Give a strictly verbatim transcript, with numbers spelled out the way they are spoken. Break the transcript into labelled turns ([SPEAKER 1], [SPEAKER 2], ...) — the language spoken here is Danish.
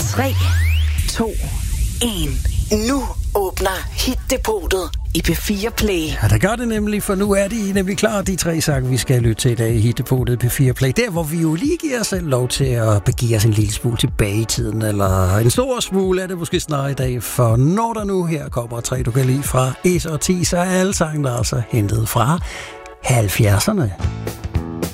[SPEAKER 1] tre, to, et. Nu åbner Hit-depotet i P fire Play.
[SPEAKER 2] Ja, der gør det nemlig, for nu er de nemlig klar, de tre sange, vi skal lytte til i dag i Hit-depotet P fire Play. Der, hvor vi jo lige giver os selv lov til at begive os en lille smule tilbage i tiden, eller en stor smule er det måske snart i dag, for når der nu her kommer tre, du kan lide fra et og ti, så er alle sangene altså hentet fra halvfjerdserne.